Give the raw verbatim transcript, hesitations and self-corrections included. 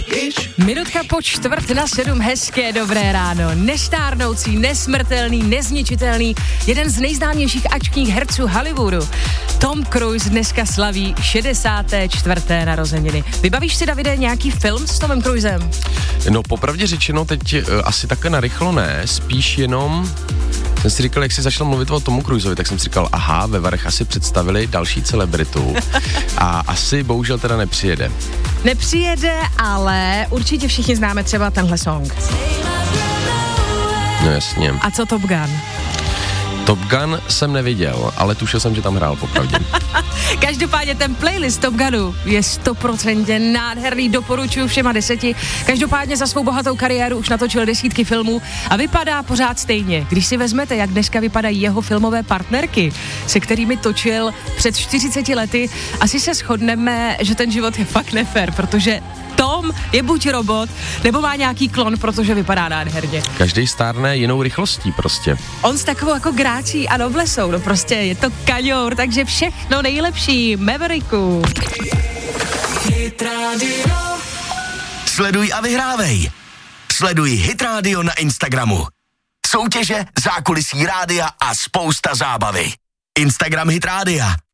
Minutka po čtvrt na sedm, hezké dobré ráno. Nestárnoucí, nesmrtelný, nezničitelný, jeden z nejznámějších akčních herců Hollywoodu. Tom Cruise dneska slaví šedesáté čtvrté narozeniny. Vybavíš si, Davide, nějaký film s Tomem Cruisem? No, popravdě řečeno, teď uh, asi takhle narychlo ne, spíš jenom jsem si říkal, jak jsi začal mluvit o Tomu Cruisovi, tak jsem si říkal, aha, ve Varech asi představili další celebritu a asi bohužel teda nepřijede. Nepřijede, ale určitě všichni známe třeba tenhle song. No jasně. A co Top Gun? Top Gun jsem neviděl, ale tušil jsem, že tam hrál popravdě. Každopádně ten playlist Top Gunu je sto procent nádherný, doporučuji všema deseti. Každopádně za svou bohatou kariéru už natočil desítky filmů a vypadá pořád stejně. Když si vezmete, jak dneska vypadají jeho filmové partnerky, se kterými točil před čtyřiceti lety, asi se shodneme, že ten život je fakt nefér, protože Tom je buď robot, nebo má nějaký klon, protože vypadá nádherně. Každý stárne jinou rychlostí prostě. On s takovou jako grácí a noblesou, no prostě je to kaňour, takže všechno nejlepší Mavericku. Hit Radio. Sleduj a vyhrávej. Sleduj Hit Radio na Instagramu. Soutěže, zákulisí rádia a spousta zábavy. Instagram Hit Rádia.